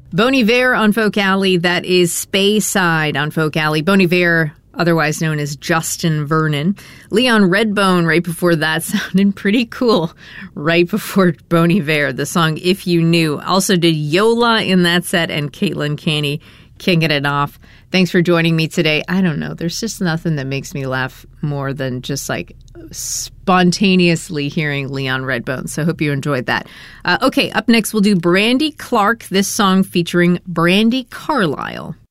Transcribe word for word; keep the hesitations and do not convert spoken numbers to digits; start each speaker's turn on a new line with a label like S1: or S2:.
S1: Bon Iver on Folk Alley. That is Speyside on Folk Alley. Bon Iver, otherwise known as Justin Vernon. Leon Redbone, right before that, sounded pretty cool. Right before Bon Iver, the song If You Knew. Also did Yola in that set and Caitlin Caney kicking it off. Thanks for joining me today. I don't know. There's just nothing that makes me laugh more than just like spontaneously hearing Leon Redbone. So I hope you enjoyed that. Uh, okay, up next we'll do Brandy Clark, this song featuring Brandi Carlile.